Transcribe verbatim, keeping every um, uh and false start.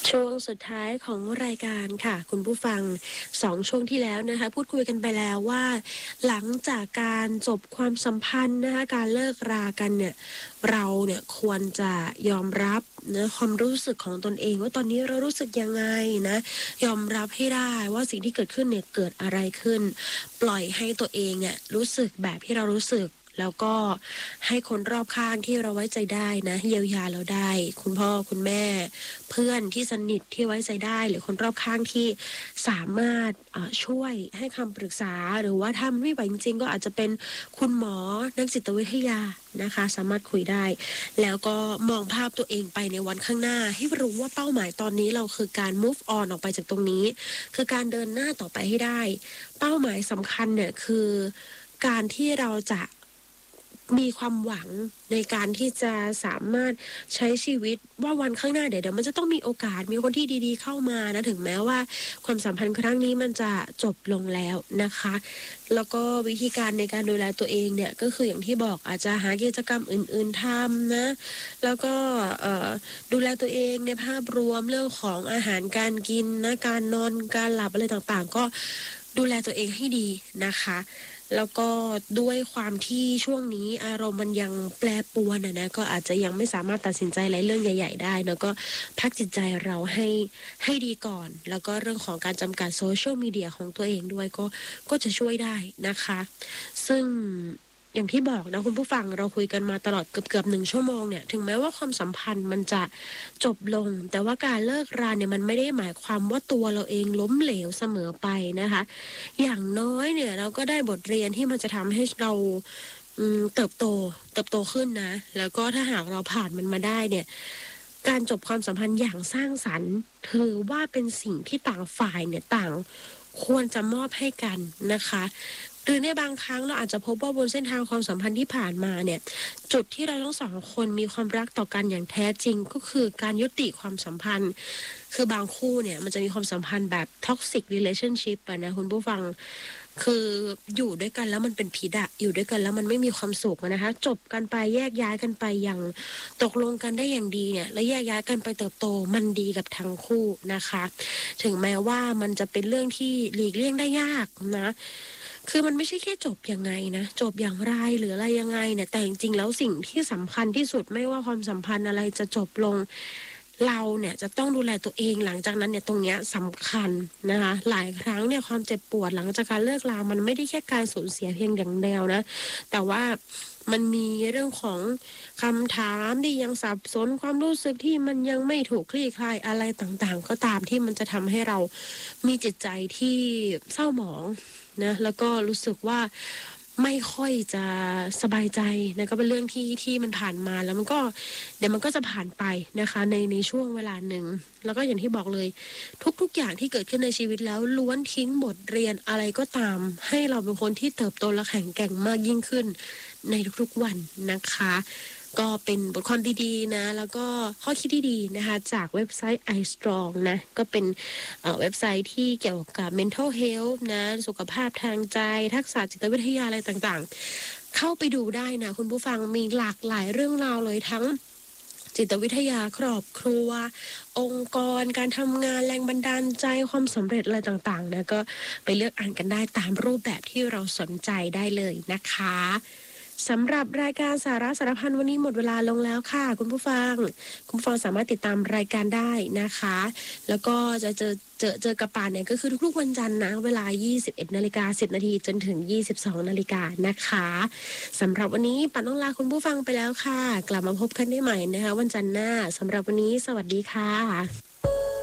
ช่วงสุดท้ายของรายการค่ะคุณผู้ฟังสองช่วงที่แล้วนะคะพูดคุยกันไปแล้วว่าหลังจากการจบความสัมพันธ์นะคะการเลิกรากันเนี่ยเราเนี่ยควรจะยอมรับนะความรู้สึกของตนเองว่าตอนนี้เรารู้สึกยังไงนะยอมรับให้ได้ว่าสิ่งที่เกิดขึ้นเนี่ยเกิดอะไรขึ้นปล่อยให้ตัวเองเนี่ยรู้สึกแบบที่เรารู้สึกแล้วก็ให้คนรอบข้างที่เราไว้ใจได้นะเยียวยาเราได้คุณพ่อคุณแม่เพื่อนที่สนิทที่ไว้ใจได้หรือคนรอบข้างที่สามารถช่วยให้คำปรึกษาหรือว่าถ้าไม่ไหวจริงๆก็อาจจะเป็นคุณหมอนักจิตวิทยานะคะสามารถคุยได้แล้วก็มองภาพตัวเองไปในวันข้างหน้าให้รู้ว่าเป้าหมายตอนนี้เราคือการ move on ออกไปจากตรงนี้คือการเดินหน้าต่อไปให้ได้เป้าหมายสำคัญเนี่ยคือการที่เราจะมีความหวังในการที่จะสามารถใช้ชีวิตว่าวันข้างหน้าเดี๋ยวเดี๋ยวมันจะต้องมีโอกาสมีคนที่ดีๆเข้ามานะถึงแม้ว่าความสัมพันธ์ครั้งนี้มันจะจบลงแล้วนะคะแล้วก็วิธีการในการดูแลตัวเองเนี่ยก็คืออย่างที่บอกอาจจะหากิจกรรมอื่นๆทำนะแล้วก็ดูแลตัวเองในภาพรวมเรื่องของอาหารการกินนะการนอนการหลับอะไรต่างๆก็ดูแลตัวเองให้ดีนะคะแล้วก็ด้วยความที่ช่วงนี้อารมณ์มันยังแปรปรวนนะนะก็อาจจะยังไม่สามารถตัดสินใจอะไรเรื่องใหญ่ๆได้แล้วก็พักจิตใจเราให้ให้ดีก่อนแล้วก็เรื่องของการจำกัดโซเชียลมีเดียของตัวเองด้วยก็ก็จะช่วยได้นะคะซึ่งอย่างที่บอกนะคุณผู้ฟังเราคุยกันมาตลอดเกือบเกือบหนึ่งชั่วโมงเนี่ยถึงแม้ว่าความสัมพันธ์มันจะจบลงแต่ว่าการเลิกราเนี่ยมันไม่ได้หมายความว่าตัวเราเองล้มเหลวเสมอไปนะคะอย่างน้อยเนี่ยเราก็ได้บทเรียนที่มันจะทำให้เราเติบโตเติบโตขึ้นนะแล้วก็ถ้าหากเราผ่านมันมาได้เนี่ยการจบความสัมพันธ์อย่างสร้างสรรค์ถือว่าเป็นสิ่งที่ต่างฝ่ายเนี่ยต่างควรจะมอบให้กันนะคะหรือในบางครั้งเราอาจจะพบว่าบนเส้นทางความสัมพันธ์ที่ผ่านมาเนี่ยจุดที่เราทั้งสองคนมีความรักต่อกันอย่างแท้จริงก็คือการยุติความสัมพันธ์คือบางคู่เนี่ยมันจะมีความสัมพันธ์แบบ toxic relationship อะนะคุณผู้ฟังคืออยู่ด้วยกันแล้วมันเป็นพิษอะอยู่ด้วยกันแล้วมันไม่มีความสุขนะคะจบกันไปแยกย้ายกันไปอย่างตกลงกันได้อย่างดีเนี่ยแล้วแยกย้ายกันไปเติบโตมันดีกับทั้งคู่นะคะถึงแม้ว่ามันจะเป็นเรื่องที่หลีกเลี่ยงได้ยากนะคือมันไม่ใช่แค่จบยังไงนะจบอย่างไรหรืออะไรยังไงเนี่ยแต่จริงๆแล้วสิ่งที่สำคัญที่สุดไม่ว่าความสัมพันธ์อะไรจะจบลงเราเนี่ยจะต้องดูแลตัวเองหลังจากนั้นเนี่ยตรงเนี้ยสำคัญนะคะหลายครั้งเนี่ยความเจ็บปวดหลังจากการเลิกรามันไม่ได้แค่การสูญเสียเพียงอย่างเดียวนะแต่ว่ามันมีเรื่องของคำถามที่ยังสับสนความรู้สึกที่มันยังไม่ถูกคลี่คลายอะไรต่างๆก็ตามที่มันจะทำให้เรามีจิตใจที่เศร้าหมองนะแล้วก็รู้สึกว่าไม่ค่อยจะสบายใจนะก็เป็นเรื่องที่ที่มันผ่านมาแล้วมันก็เดี๋ยวมันก็จะผ่านไปนะคะในในช่วงเวลาหนึ่งแล้วก็อย่างที่บอกเลยทุกๆอย่างที่เกิดขึ้นในชีวิตแล้วล้วนทิ้งบทเรียนอะไรก็ตามให้เราเป็นคนที่เติบโตและแข็งแกร่งมากยิ่งขึ้นในทุกๆวันนะคะก็เป็นบทความดีๆนะแล้วก็ข้อคิดที่ดีนะคะจากเว็บไซต์ iStrong นะก็เป็นเว็บไซต์ที่เกี่ยวกับ mental health นะสุขภาพทางใจทักษะจิตวิทยาอะไรต่างๆเข้าไปดูได้นะคุณผู้ฟังมีหลากหลายเรื่องราวเลยทั้งจิตวิทยาครอบครัวองค์กรการทำงานแรงบันดาลใจความสำเร็จอะไรต่างๆนะก็ไปเลือกอ่านกันได้ตามรูปแบบที่เราสนใจได้เลยนะคะสำหรับรายการสาระสารพันวันนี้หมดเวลาลงแล้วค่ะคุณผู้ฟังคุณผู้ฟังสามารถติดตามรายการได้นะคะแล้วก็จะเจอเจอเจอกับป่านเนี่ยก็คือทุกๆวันจันทร์นะเวลา ยี่สิบเอ็ดนาฬิกาสิบนาทีจนถึง ยี่สิบสองนาฬิกานะคะสำหรับวันนี้ป่านต้องลาคุณผู้ฟังไปแล้วค่ะกลับมาพบกันได้ใหม่นะคะวันจันทร์หน้าสำหรับวันนี้สวัสดีค่ะ